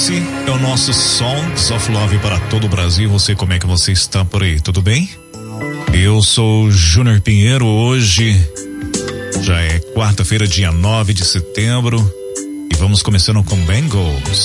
Esse é o nosso Songs of Love para todo o Brasil. Você, como é que você está por aí? Tudo bem? Eu sou Júnior Pinheiro. Hoje já é quarta-feira, dia 9 de setembro, e vamos começando com Bangles.